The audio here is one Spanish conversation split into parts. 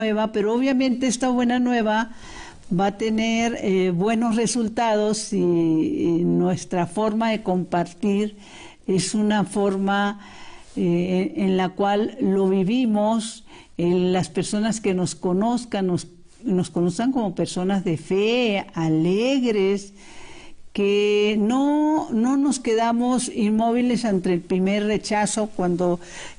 nueva, pero obviamente esta buena nueva va a tener buenos resultados y nuestra forma de compartir es una forma en la cual lo vivimos. Las personas que nos conozcan, nos conozcan como personas de fe, alegres, que no nos quedamos inmóviles ante el primer rechazo cuando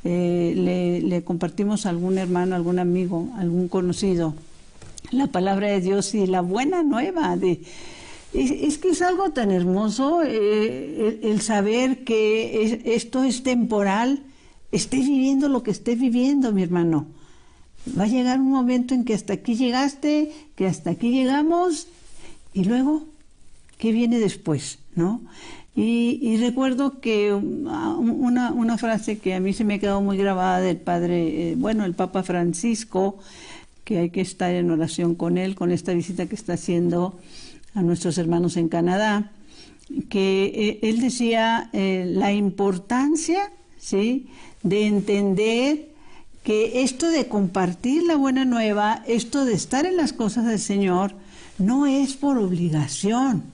le compartimos a algún hermano, algún amigo, algún conocido la palabra de Dios y la buena nueva. Es que es algo tan hermoso el saber que esto es temporal. Esté viviendo lo que esté viviendo, mi hermano. Va a llegar un momento en que hasta aquí llegaste, que hasta aquí llegamos, y luego, ¿qué viene después? ¿No? Y recuerdo que una frase que a mí se me ha quedado muy grabada del padre, el Papa Francisco, que hay que estar en oración con él, con esta visita que está haciendo a nuestros hermanos en Canadá, que él decía la importancia, ¿sí?, de entender que esto de compartir la buena nueva, esto de estar en las cosas del Señor, no es por obligación.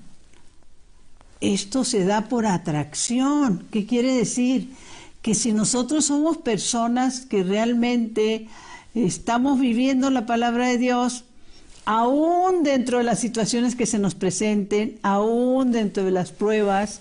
Esto se da por atracción. ¿Qué quiere decir? Que si nosotros somos personas que realmente estamos viviendo la palabra de Dios, aún dentro de las situaciones que se nos presenten, aún dentro de las pruebas,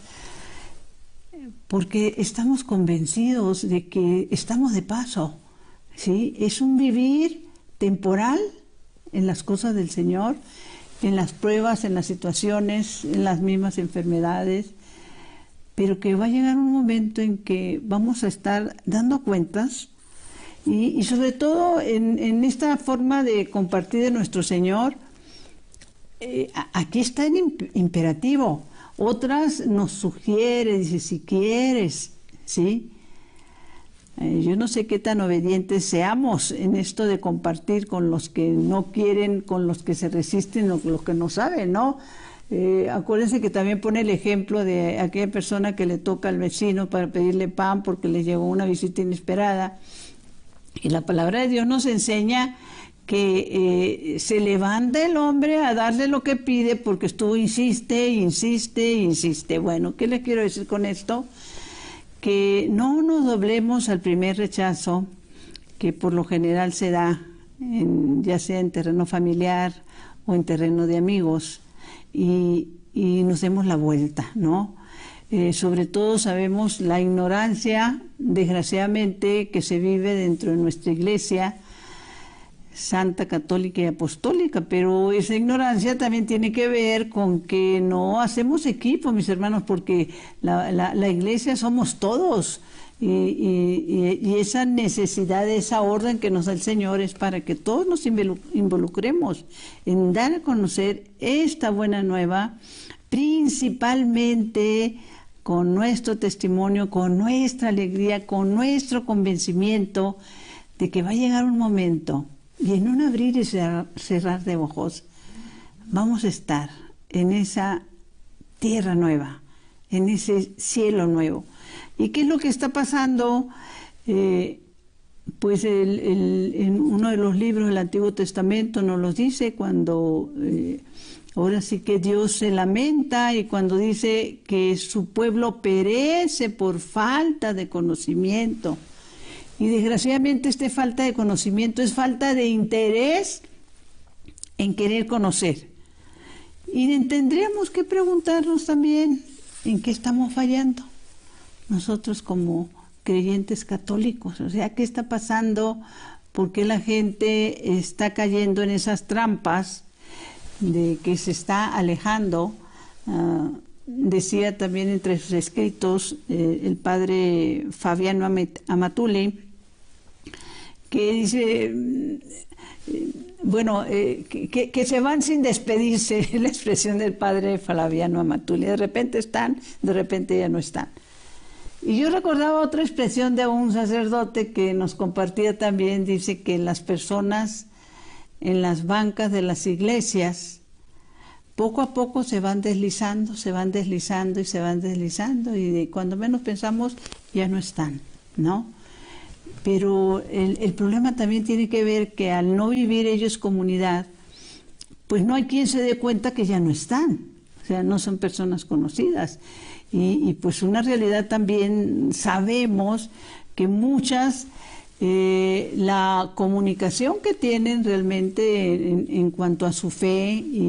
porque estamos convencidos de que estamos de paso, ¿sí? Es un vivir temporal en las cosas del Señor, en las pruebas, en las situaciones, en las mismas enfermedades, pero que va a llegar un momento en que vamos a estar dando cuentas y sobre todo en esta forma de compartir de nuestro Señor. Aquí está en imperativo. Otras nos sugiere, dice, si quieres, ¿sí? Yo no sé qué tan obedientes seamos en esto de compartir con los que no quieren, con los que se resisten, o con los que no saben, ¿no? Acuérdense que también pone el ejemplo de aquella persona que le toca al vecino para pedirle pan porque le llegó una visita inesperada. Y la palabra de Dios nos enseña que se levanta el hombre a darle lo que pide porque tú insiste. Bueno, ¿qué le quiero decir con esto? Que no nos doblemos al primer rechazo que por lo general se da, ya sea en terreno familiar o en terreno de amigos, y nos demos la vuelta, ¿no? Sobre todo sabemos la ignorancia, desgraciadamente, que se vive dentro de nuestra iglesia santa, católica y apostólica, pero esa ignorancia también tiene que ver con que no hacemos equipo, mis hermanos, porque la iglesia somos todos, y esa necesidad, esa orden que nos da el Señor es para que todos nos involucremos en dar a conocer esta buena nueva, principalmente con nuestro testimonio, con nuestra alegría, con nuestro convencimiento de que va a llegar un momento, y en un abrir y cerrar de ojos vamos a estar en esa tierra nueva, en ese cielo nuevo. ¿Y qué es lo que está pasando? Pues en uno de los libros del Antiguo Testamento nos lo dice, cuando ahora sí que Dios se lamenta, y cuando dice que su pueblo perece por falta de conocimiento. Y desgraciadamente esta falta de conocimiento es falta de interés en querer conocer. Y tendríamos que preguntarnos también en qué estamos fallando nosotros como creyentes católicos. O sea, ¿qué está pasando? ¿Por qué la gente está cayendo en esas trampas de que se está alejando? Decía también entre sus escritos el padre Fabiano Amatuli, que dice, que se van sin despedirse, la expresión del padre Fabiano Amatuli. De repente están, de repente ya no están. Y yo recordaba otra expresión de un sacerdote que nos compartía también. Dice que las personas en las bancas de las iglesias poco a poco se van deslizando y cuando menos pensamos ya no están, ¿no? pero el problema también tiene que ver que al no vivir ellos comunidad, pues no hay quien se dé cuenta que ya no están, o sea, no son personas conocidas. Y pues una realidad también sabemos que muchas, la comunicación que tienen realmente en cuanto a su fe